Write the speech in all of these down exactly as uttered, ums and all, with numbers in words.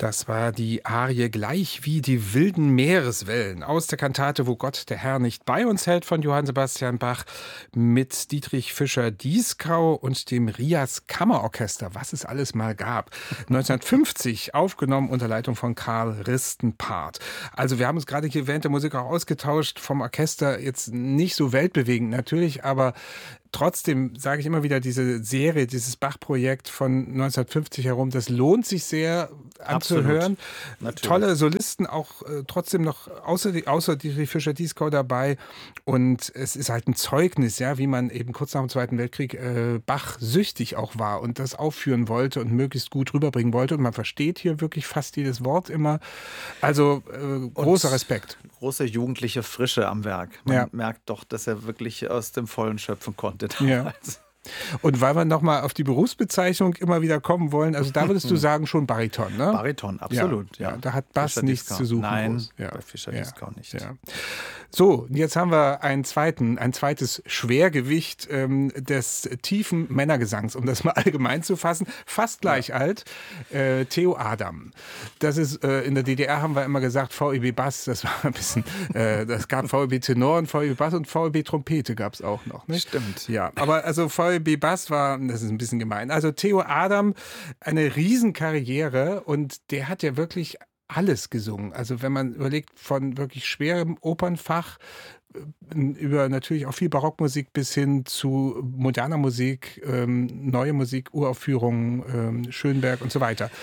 Das war die Arie Gleich wie die wilden Meereswellen aus der Kantate Wo Gott der Herr nicht bei uns hält von Johann Sebastian Bach mit Dietrich Fischer-Dieskau und dem Rias Kammerorchester, was es alles mal gab. neunzehnhundertfünfzig aufgenommen unter Leitung von Karl Ristenpart. Also wir haben uns gerade hier während der Musik auch ausgetauscht, vom Orchester jetzt nicht so weltbewegend natürlich, aber trotzdem sage ich immer wieder, diese Serie, dieses Bach-Projekt von neunzehnhundertfünfzig herum, das lohnt sich sehr anzuhören. Tolle Solisten, auch äh, trotzdem noch außer, die, außer Dietrich Fischer-Dieskau dabei. Und es ist halt ein Zeugnis, ja, wie man eben kurz nach dem Zweiten Weltkrieg äh, Bach süchtig auch war und das aufführen wollte und möglichst gut rüberbringen wollte. Und man versteht hier wirklich fast jedes Wort immer. Also äh, großer und Respekt. Große jugendliche Frische am Werk. Man ja. merkt doch, dass er wirklich aus dem Vollen schöpfen konnte. Ja. Und weil wir nochmal auf die Berufsbezeichnung immer wieder kommen wollen, also da würdest du sagen schon Bariton, ne? Bariton, absolut, ja. ja. ja da hat Bass nichts zu suchen. Nein, ja. bei Fischer-Dieskau ja. nicht. Ja. So, jetzt haben wir einen zweiten, ein zweites Schwergewicht ähm, des tiefen Männergesangs, um das mal allgemein zu fassen, fast gleich ja. alt, äh, Theo Adam. Das ist, äh, in der D D R haben wir immer gesagt, V E B Bass, das war ein bisschen, äh, das gab V E B Tenor und V E B Bass und V E B Trompete gab es auch noch, nicht? Stimmt. Ja, aber also V E B Bass war, das ist ein bisschen gemein, also Theo Adam, eine Riesenkarriere und der hat ja wirklich alles gesungen. Also wenn man überlegt, von wirklich schwerem Opernfach über natürlich auch viel Barockmusik bis hin zu moderner Musik, ähm, neue Musik, Uraufführungen, ähm, Schönberg und so weiter.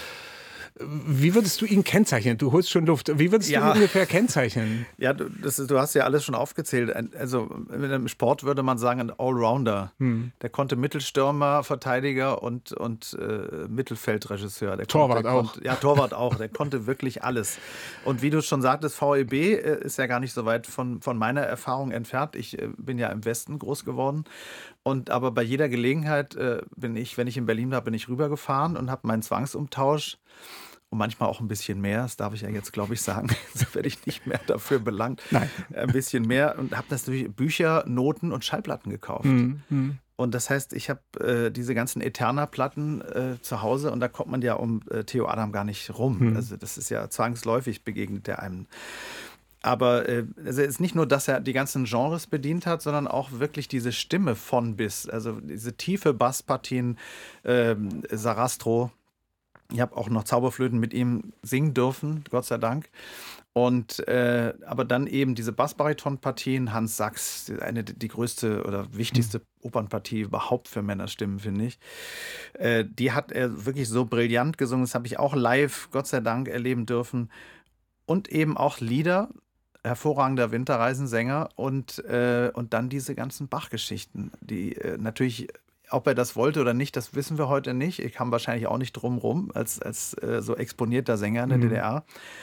Wie würdest du ihn kennzeichnen? Du holst schon Luft. Wie würdest ja. du ihn ungefähr kennzeichnen? Ja, du, das ist, du hast ja alles schon aufgezählt. Also im Sport würde man sagen, ein Allrounder. Hm. Der konnte Mittelstürmer, Verteidiger und, und äh, Mittelfeldregisseur. Der Torwart konnte, auch. Konnte, ja, Torwart auch. Der konnte wirklich alles. Und wie du schon sagtest, V E B ist ja gar nicht so weit von, von meiner Erfahrung entfernt. Ich äh, bin ja im Westen groß geworden. Und aber bei jeder Gelegenheit äh, bin ich, wenn ich in Berlin war, bin ich rübergefahren und habe meinen Zwangsumtausch und manchmal auch ein bisschen mehr, das darf ich ja jetzt, glaube ich, sagen, so werde ich nicht mehr dafür belangt. Nein. Ein bisschen mehr und habe natürlich Bücher, Noten und Schallplatten gekauft. Mhm. Und das heißt, ich habe äh, diese ganzen Eterna-Platten äh, zu Hause und da kommt man ja um äh, Theo Adam gar nicht rum. Mhm. Also das ist ja zwangsläufig begegnet der einem. Aber äh, also es ist nicht nur, dass er die ganzen Genres bedient hat, sondern auch wirklich diese Stimme von bis. Also diese tiefe Basspartien, äh, Sarastro. Ich habe auch noch Zauberflöten mit ihm singen dürfen, Gott sei Dank. Und äh, aber dann eben diese Bassbariton-Partien, Hans Sachs, eine die größte oder wichtigste mhm. Opernpartie überhaupt für Männerstimmen, finde ich. Äh, die hat er wirklich so brillant gesungen. Das habe ich auch live, Gott sei Dank, erleben dürfen. Und eben auch Lieder, hervorragender Winterreisensänger und, äh, und dann diese ganzen Bach-Geschichten, die äh, natürlich, ob er das wollte oder nicht, das wissen wir heute nicht. Ich kam wahrscheinlich auch nicht drum rum als, als äh, so exponierter Sänger in der mhm. D D R.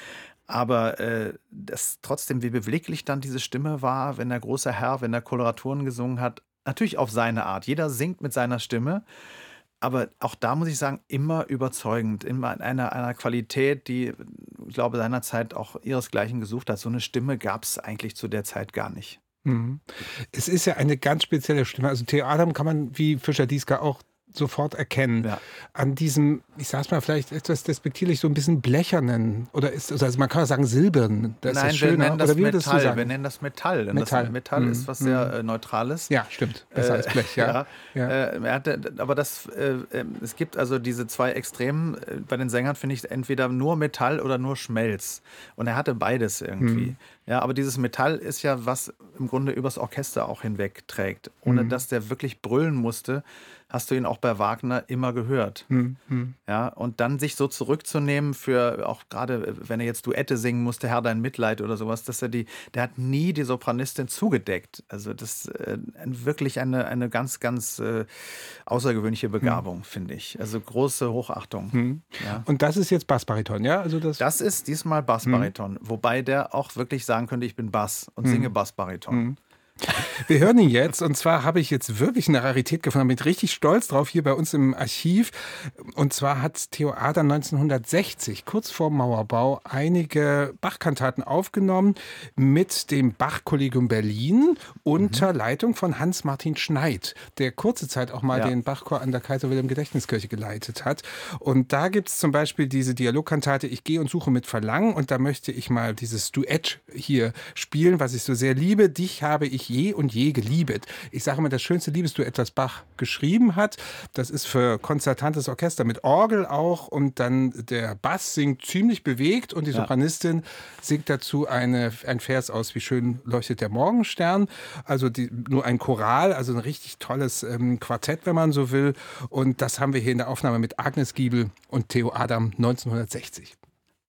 Aber äh, das trotzdem, wie beweglich dann diese Stimme war, wenn der große Herr, wenn er Koloraturen gesungen hat, natürlich auf seine Art. Jeder singt mit seiner Stimme. Aber auch da muss ich sagen, immer überzeugend, immer in einer, einer Qualität, die, ich glaube, seinerzeit auch ihresgleichen gesucht hat. So eine Stimme gab es eigentlich zu der Zeit gar nicht. Mhm. Es ist ja eine ganz spezielle Stimme. Also Theo Adam kann man wie Fischer-Dieskau auch sofort erkennen. Ja. An diesem, ich sag's mal vielleicht etwas despektierlich, so ein bisschen blechernen oder ist, also man kann auch sagen silbernen. Da ist Nein, das wir schöner. nennen das oder wie Metall. sagen? Wir nennen das Metall. Denn Metall, das Metall mhm. ist was sehr äh, Neutrales. Ja, stimmt. Besser äh, als Blech, ja. ja. ja. Äh, er hatte, aber das, äh, es gibt also diese zwei Extremen. Bei den Sängern finde ich entweder nur Metall oder nur Schmelz. Und er hatte beides irgendwie. Mhm. Ja, aber dieses Metall ist ja, was im Grunde übers Orchester auch hinweg trägt. Ohne mhm. dass der wirklich brüllen musste, hast du ihn auch bei Wagner immer gehört. Mhm. Ja, und dann sich so zurückzunehmen für, auch gerade, wenn er jetzt Duette singen musste, Herr, dein Mitleid oder sowas, dass er die, der hat nie die Sopranistin zugedeckt. Also das ist äh, wirklich eine, eine ganz, ganz äh, außergewöhnliche Begabung, mhm. finde ich. Also große Hochachtung. Mhm. Ja. Und das ist jetzt Bassbariton, ja? Also das, das ist diesmal Bassbariton, mhm. wobei der auch wirklich sagen könnte, ich bin Bass und mhm. singe Bassbariton. Mhm. Wir hören ihn jetzt, und zwar habe ich jetzt wirklich eine Rarität gefunden, bin richtig stolz drauf, hier bei uns im Archiv. Und zwar hat Theo Adam neunzehnhundertsechzig, kurz vor dem Mauerbau, einige Bach-Kantaten aufgenommen mit dem Bach-Kollegium Berlin unter mhm. Leitung von Hans-Martin Schneid, der kurze Zeit auch mal ja. den Bachchor an der Kaiser-Wilhelm-Gedächtniskirche geleitet hat. Und da gibt es zum Beispiel diese Dialogkantate Ich gehe und suche mit Verlangen, und da möchte ich mal dieses Duett hier spielen, was ich so sehr liebe. Dich habe ich je und je geliebet. Ich sage mal, das schönste Liebesduett, das Bach geschrieben hat. Das ist für konzertantes Orchester mit Orgel auch, und dann der Bass singt ziemlich bewegt und die Sopranistin ja. singt dazu eine, ein Vers aus Wie schön leuchtet der Morgenstern. Also die, nur ein Choral, also ein richtig tolles ähm, Quartett, wenn man so will. Und das haben wir hier in der Aufnahme mit Agnes Giebel und Theo Adam neunzehnhundertsechzig.